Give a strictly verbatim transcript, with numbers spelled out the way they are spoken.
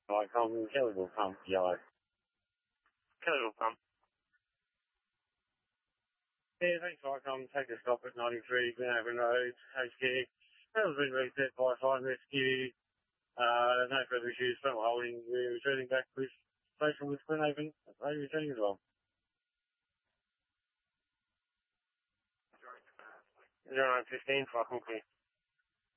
Like, um, Kellyville pump, yellow. Kellyville pump. Yeah, thanks, like, um, take a stop at ninety-three Glenavon Road, H Q. That was been reset by Fire Rescue. Uh, no further issues, front holding, we're returning back with station with Glenavon. Are you returning as well? zero nine fifteen, Falcon Clear.